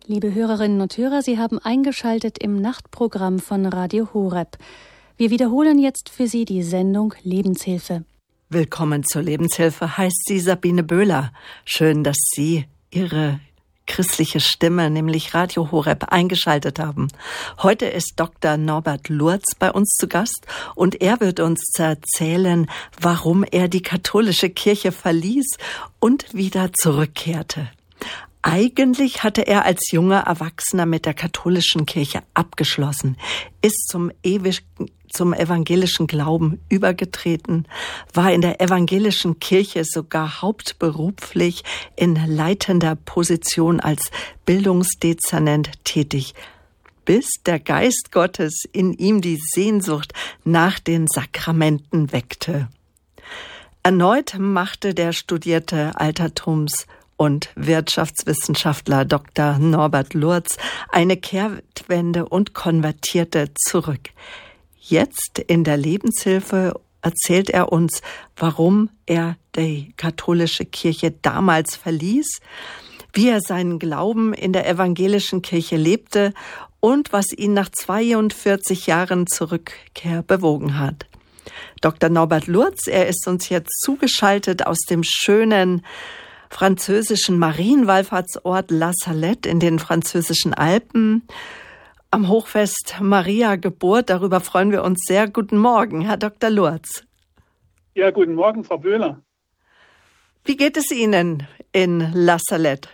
Liebe Hörerinnen und Hörer, Sie haben eingeschaltet im Nachtprogramm von Radio Horeb. Wir wiederholen jetzt für Sie die Sendung Lebenshilfe. Willkommen zur Lebenshilfe, heißt sie Sabine Böhler. Schön, dass Sie Ihre christliche Stimme, nämlich Radio Horeb, eingeschaltet haben. Heute ist Dr. Norbert Lurz bei uns zu Gast und er wird uns erzählen, warum er die katholische Kirche verließ und wieder zurückkehrte. Eigentlich hatte er als junger Erwachsener mit der katholischen Kirche abgeschlossen, ist zum evangelischen Glauben übergetreten, war in der evangelischen Kirche sogar hauptberuflich in leitender Position als Bildungsdezernent tätig, bis der Geist Gottes in ihm die Sehnsucht nach den Sakramenten weckte. Erneut machte der studierte Altertums- und Wirtschaftswissenschaftler Dr. Norbert Lurz eine Kehrtwende und konvertierte zurück. Jetzt in der Lebenshilfe erzählt er uns, warum er die katholische Kirche damals verließ, wie er seinen Glauben in der evangelischen Kirche lebte und was ihn nach 42 Jahren Zurückkehr bewogen hat. Dr. Norbert Lurz, er ist uns jetzt zugeschaltet aus dem schönen französischen Marienwallfahrtsort La Salette in den französischen Alpen. Am Hochfest Maria Geburt, darüber freuen wir uns sehr. Guten Morgen, Herr Dr. Lurz. Ja, guten Morgen, Frau Böhler. Wie geht es Ihnen in La Salette?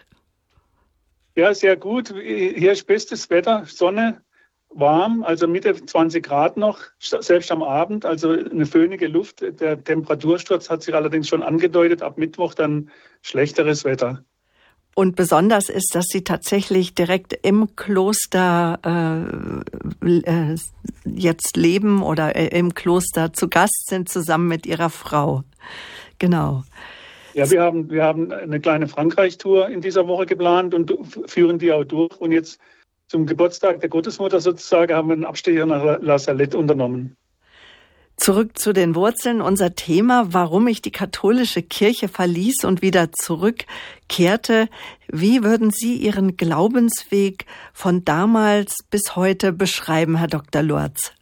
Ja, sehr gut. Hier ist bestes Wetter, Sonne, warm, also Mitte 20 Grad noch, selbst am Abend, also eine föhnige Luft. Der Temperatursturz hat sich allerdings schon angedeutet, ab Mittwoch dann schlechteres Wetter. Und besonders ist, dass Sie tatsächlich direkt im Kloster jetzt leben oder im Kloster zu Gast sind, zusammen mit Ihrer Frau. Genau. Ja, wir haben eine kleine Frankreich-Tour in dieser Woche geplant und führen die auch durch. Und jetzt zum Geburtstag der Gottesmutter sozusagen haben wir einen Abstecher nach La Salette unternommen. Zurück zu den Wurzeln. Unser Thema, warum ich die katholische Kirche verließ und wieder zurückkehrte. Wie würden Sie Ihren Glaubensweg von damals bis heute beschreiben, Herr Dr. Lurz?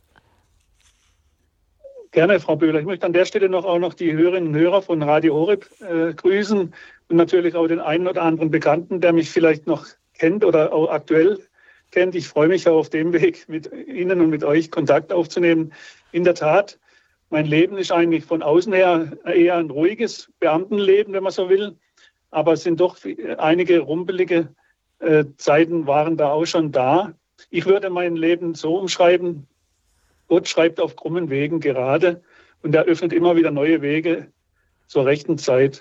Gerne, Frau Böhler. Ich möchte an der Stelle auch noch die Hörerinnen und Hörer von Radio Horeb grüßen und natürlich auch den einen oder anderen Bekannten, der mich vielleicht noch kennt oder auch aktuell kennt. Ich freue mich auch auf dem Weg mit Ihnen und mit euch Kontakt aufzunehmen. In der Tat, mein Leben ist eigentlich von außen her eher ein ruhiges Beamtenleben, wenn man so will. Aber es sind doch einige rumpelige Zeiten waren da auch schon da. Ich würde mein Leben so umschreiben: Gott schreibt auf krummen Wegen gerade und er öffnet immer wieder neue Wege zur rechten Zeit.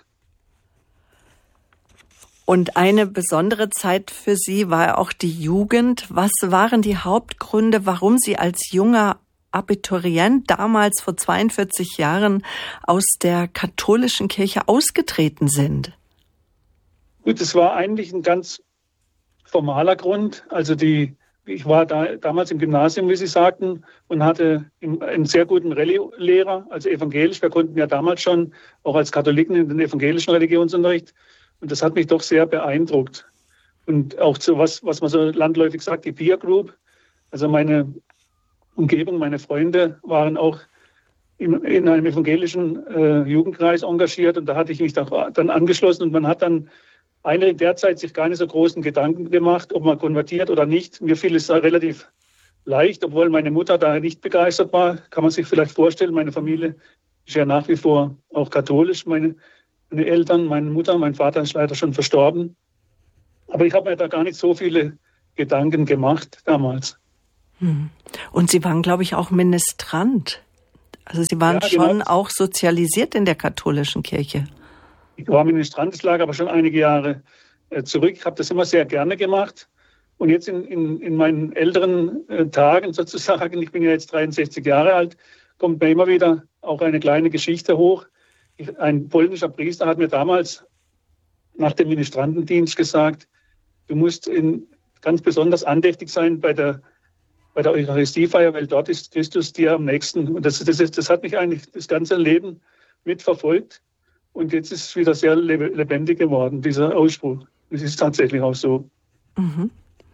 Und eine besondere Zeit für Sie war auch die Jugend. Was waren die Hauptgründe, warum Sie als junger Abiturient damals vor 42 Jahren aus der katholischen Kirche ausgetreten sind? Gut, es war eigentlich ein ganz formaler Grund. Also ich war damals im Gymnasium, wie Sie sagten, und hatte einen sehr guten Rallye-Lehrer, also evangelisch. Wir konnten ja damals schon auch als Katholiken in den evangelischen Religionsunterricht. Und das hat mich doch sehr beeindruckt. Und auch so was man so landläufig sagt, die Peer Group. Also meine Umgebung, meine Freunde waren auch in einem evangelischen Jugendkreis engagiert. Und da hatte ich mich dann angeschlossen. Und man hat dann eigentlich in der Zeit sich gar nicht so großen Gedanken gemacht, ob man konvertiert oder nicht. Mir fiel es relativ leicht, obwohl meine Mutter da nicht begeistert war. Kann man sich vielleicht vorstellen, meine Familie ist ja nach wie vor auch katholisch. Meine Eltern, meine Mutter, mein Vater ist leider schon verstorben. Aber ich habe mir da gar nicht so viele Gedanken gemacht damals. Und Sie waren, glaube ich, auch Ministrant. Also Sie waren schon auch sozialisiert in der katholischen Kirche. Ich war Ministrant, das lag aber schon einige Jahre zurück. Ich habe das immer sehr gerne gemacht. Und jetzt in meinen älteren Tagen sozusagen, ich bin ja jetzt 63 Jahre alt, kommt mir immer wieder auch eine kleine Geschichte hoch. Ein polnischer Priester hat mir damals nach dem Ministrantendienst gesagt, du musst ganz besonders andächtig sein bei der Eucharistiefeier, weil dort ist Christus dir am nächsten. Und das hat mich eigentlich das ganze Leben mitverfolgt. Und jetzt ist es wieder sehr lebendig geworden, dieser Ausspruch. Es ist tatsächlich auch so. Mhm.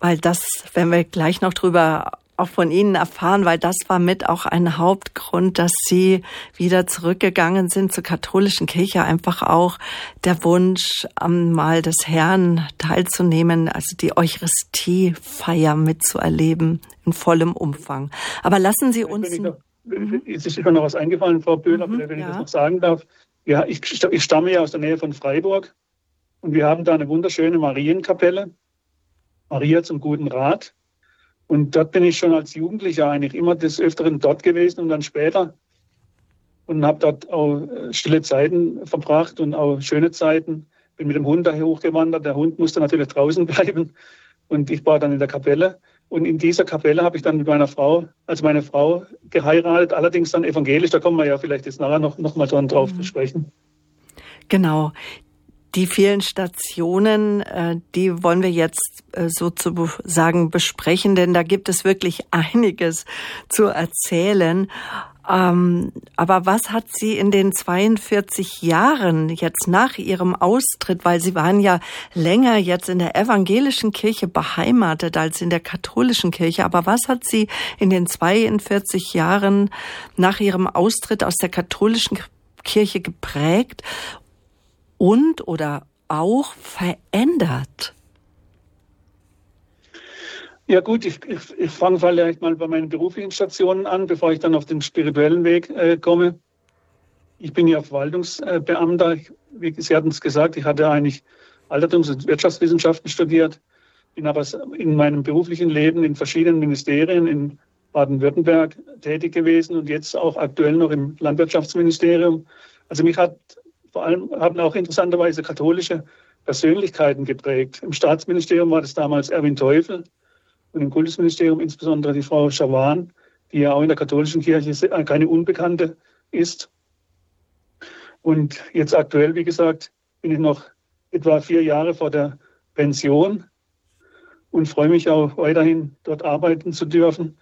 Weil das, wenn wir gleich noch drüber auch von Ihnen erfahren, weil das war mit auch ein Hauptgrund, dass Sie wieder zurückgegangen sind zur katholischen Kirche, einfach auch der Wunsch, am Mahl des Herrn teilzunehmen, also die Eucharistiefeier mitzuerleben in vollem Umfang. Aber lassen Sie uns... Es ist mir noch was eingefallen, Frau Böhler, wenn ich das noch sagen darf. Ja, ich stamme ja aus der Nähe von Freiburg und wir haben da eine wunderschöne Marienkapelle, Maria zum guten Rat. Und dort bin ich schon als Jugendlicher eigentlich immer des Öfteren dort gewesen und dann später und habe dort auch stille Zeiten verbracht und auch schöne Zeiten. Bin mit dem Hund daher hochgewandert. Der Hund musste natürlich draußen bleiben und ich war dann in der Kapelle. Und in dieser Kapelle habe ich dann mit meiner Frau, also meine Frau, geheiratet, allerdings dann evangelisch. Da kommen wir ja vielleicht jetzt nachher noch mal drauf zu sprechen. Genau. Die vielen Stationen, die wollen wir jetzt sozusagen besprechen, denn da gibt es wirklich einiges zu erzählen. Aber was hat Sie in den 42 Jahren jetzt nach Ihrem Austritt, weil Sie waren ja länger jetzt in der evangelischen Kirche beheimatet als in der katholischen Kirche, aber was hat Sie in den 42 Jahren nach Ihrem Austritt aus der katholischen Kirche geprägt und oder auch verändert? Ja gut, ich fange vielleicht mal bei meinen beruflichen Stationen an, bevor ich dann auf den spirituellen Weg komme. Ich bin ja Verwaltungsbeamter. Wie Sie hatten es gesagt, ich hatte eigentlich Altertums- und Wirtschaftswissenschaften studiert, bin aber in meinem beruflichen Leben in verschiedenen Ministerien in Baden-Württemberg tätig gewesen und jetzt auch aktuell noch im Landwirtschaftsministerium. Also mich haben auch interessanterweise katholische Persönlichkeiten geprägt. Im Staatsministerium war das damals Erwin Teufel und im Kultusministerium insbesondere die Frau Schawan, die ja auch in der katholischen Kirche keine Unbekannte ist. Und jetzt aktuell, wie gesagt, bin ich noch etwa 4 Jahre vor der Pension und freue mich auch weiterhin dort arbeiten zu dürfen.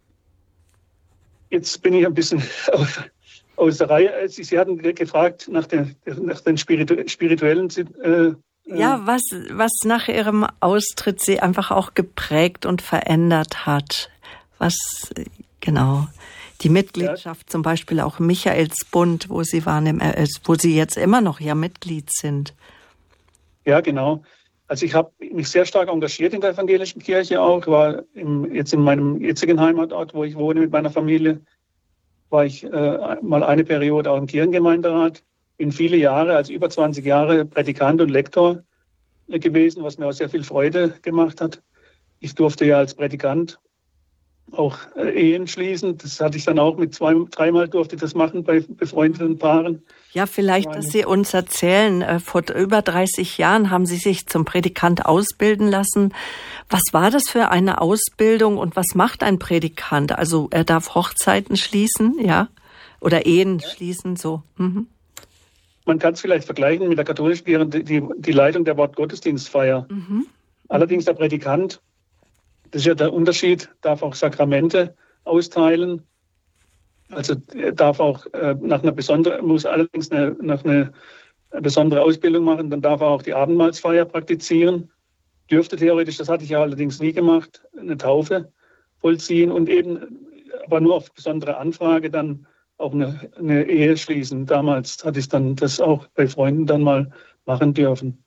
Jetzt bin ich ein bisschen aus der Reihe. Sie hatten gefragt nach den spirituellen. Ja, was nach Ihrem Austritt Sie einfach auch geprägt und verändert hat. Was, genau. Die Mitgliedschaft zum Beispiel auch im Michaelsbund, wo Sie waren, wo Sie jetzt immer noch ja Mitglied sind. Ja, genau. Also ich habe mich sehr stark engagiert in der evangelischen Kirche auch. Ich war jetzt in meinem jetzigen Heimatort, wo ich wohne mit meiner Familie, war ich mal eine Periode auch im Kirchengemeinderat. Bin viele Jahre, also über 20 Jahre Prädikant und Lektor gewesen, was mir auch sehr viel Freude gemacht hat. Ich durfte ja als Prädikant auch Ehen schließen. Das hatte ich dann auch mit 2-3 durfte ich das machen bei befreundeten Paaren. Ja, vielleicht, dass Sie uns erzählen, vor über 30 Jahren haben Sie sich zum Prädikant ausbilden lassen. Was war das für eine Ausbildung und was macht ein Prädikant? Also er darf Hochzeiten schließen, ja? Oder Ehen schließen, so. Mhm. Man kann es vielleicht vergleichen mit der katholischen Kirche, die Leitung der Wortgottesdienstfeier. Mhm. Allerdings der Prädikant, das ist ja der Unterschied, darf auch Sakramente austeilen. Also er darf auch muss allerdings eine besondere Ausbildung machen, dann darf er auch die Abendmahlsfeier praktizieren. Dürfte theoretisch, das hatte ich ja allerdings nie gemacht, eine Taufe vollziehen und eben, aber nur auf besondere Anfrage dann auch eine Ehe schließen. Damals hatte ich dann das auch bei Freunden dann mal machen dürfen.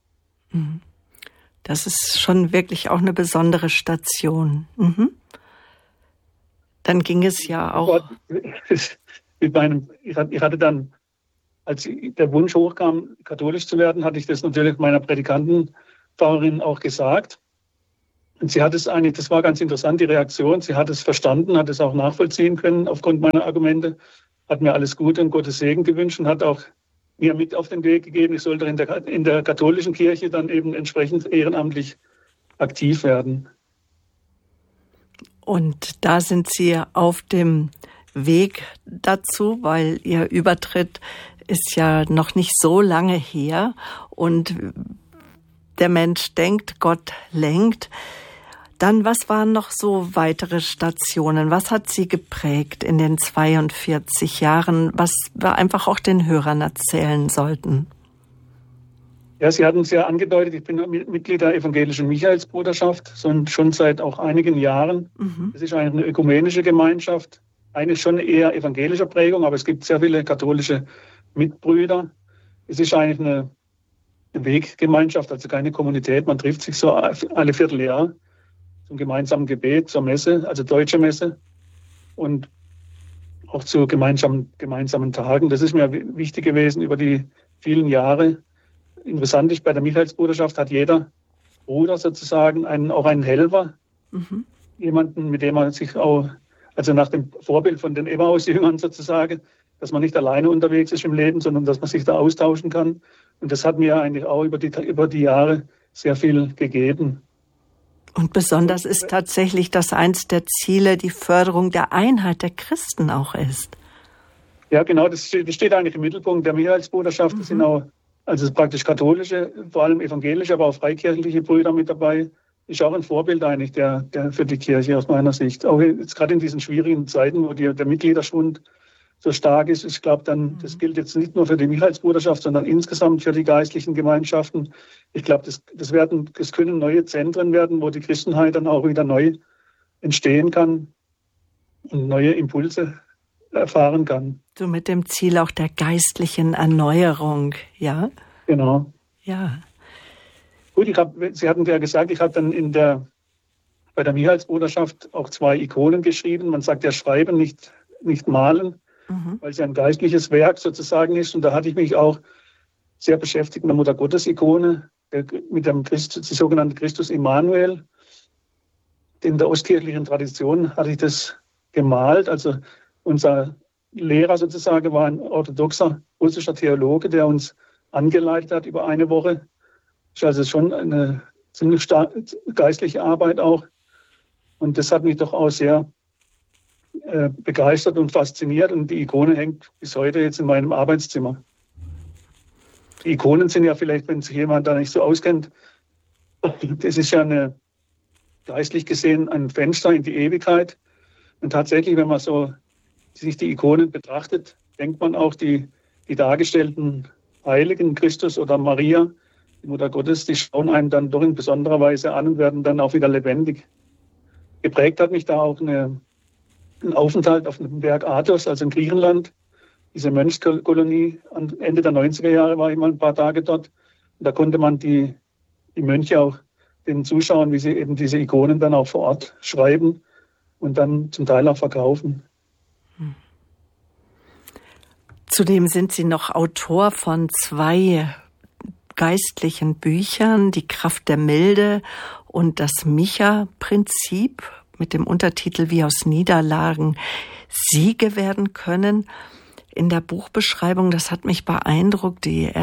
Das ist schon wirklich auch eine besondere Station. Mhm. Dann ging es ja auch. Ich hatte dann, als der Wunsch hochkam, katholisch zu werden, hatte ich das natürlich meiner Prädikantenpfarrerin auch gesagt. Und sie hat es eigentlich, das war ganz interessant, die Reaktion, sie hat es verstanden, hat es auch nachvollziehen können aufgrund meiner Argumente, hat mir alles Gute und Gottes Segen gewünscht und hat auch mir mit auf den Weg gegeben, ich sollte in der katholischen Kirche dann eben entsprechend ehrenamtlich aktiv werden. Und da sind Sie auf dem Weg dazu, weil Ihr Übertritt ist ja noch nicht so lange her und der Mensch denkt, Gott lenkt. Dann, was waren noch so weitere Stationen? Was hat Sie geprägt in den 42 Jahren, was wir einfach auch den Hörern erzählen sollten? Ja, Sie hatten es ja angedeutet, ich bin Mitglied der evangelischen Michaelsbruderschaft, schon seit auch einigen Jahren. Es ist eine ökumenische Gemeinschaft, eigentlich schon eher evangelischer Prägung, aber es gibt sehr viele katholische Mitbrüder. Es ist eigentlich eine Weggemeinschaft, also keine Kommunität. Man trifft sich so alle Vierteljahr zum gemeinsamen Gebet, zur Messe, also deutsche Messe und auch zu gemeinsamen Tagen. Das ist mir wichtig gewesen über die vielen Jahre. Interessant ist, bei der Michaelsbruderschaft hat jeder Bruder sozusagen auch einen Helfer, jemanden, mit dem man sich auch, also nach dem Vorbild von den Emmaus-Jüngern sozusagen, dass man nicht alleine unterwegs ist im Leben, sondern dass man sich da austauschen kann. Und das hat mir eigentlich auch über die Jahre sehr viel gegeben. Und besonders ist tatsächlich, dass eins der Ziele die Förderung der Einheit der Christen auch ist. Ja, genau, das steht eigentlich im Mittelpunkt der Michaelsbruderschaft. Das sind auch, also praktisch katholische, vor allem evangelische, aber auch freikirchliche Brüder mit dabei. Ist auch ein Vorbild eigentlich der für die Kirche aus meiner Sicht. Auch jetzt gerade in diesen schwierigen Zeiten, wo der Mitgliederschwund so stark ist. Ich glaube, das gilt jetzt nicht nur für die Michaelsbruderschaft, sondern insgesamt für die geistlichen Gemeinschaften. Ich glaube, das können neue Zentren werden, wo die Christenheit dann auch wieder neu entstehen kann und neue Impulse erfahren kann. So mit dem Ziel auch der geistlichen Erneuerung, ja? Genau. Ja. Gut, Sie hatten ja gesagt, ich habe dann bei der Michaelsbruderschaft auch 2 Ikonen geschrieben. Man sagt ja schreiben, nicht malen, weil es ja ein geistliches Werk sozusagen ist. Und da hatte ich mich auch sehr beschäftigt mit der Mutter-Gottes-Ikone, mit dem die sogenannte Christus Immanuel. In der ostkirchlichen Tradition hatte ich das gemalt. Also unser Lehrer sozusagen war ein orthodoxer russischer Theologe, der uns angeleitet hat über eine Woche. Das ist also schon eine ziemlich geistliche Arbeit auch. Und das hat mich doch auch sehr begeistert und fasziniert. Und die Ikone hängt bis heute jetzt in meinem Arbeitszimmer. Die Ikonen sind ja vielleicht, wenn sich jemand da nicht so auskennt, das ist ja geistlich gesehen ein Fenster in die Ewigkeit. Und tatsächlich, wenn man so sich die Ikonen betrachtet, denkt man auch, die dargestellten Heiligen, Christus oder Maria, die Mutter Gottes, die schauen einen dann doch in besonderer Weise an und werden dann auch wieder lebendig. Geprägt hat mich da auch ein Aufenthalt auf dem Berg Athos, also in Griechenland. Diese Mönchskolonie, Ende der 90er Jahre war ich mal ein paar Tage dort. Und da konnte man die Mönche auch denen zuschauen, wie sie eben diese Ikonen dann auch vor Ort schreiben und dann zum Teil auch verkaufen. Zudem sind Sie noch Autor von 2 geistlichen Büchern, Die Kraft der Milde und das Micha-Prinzip mit dem Untertitel Wie aus Niederlagen Siege werden können. In der Buchbeschreibung, das hat mich beeindruckt, die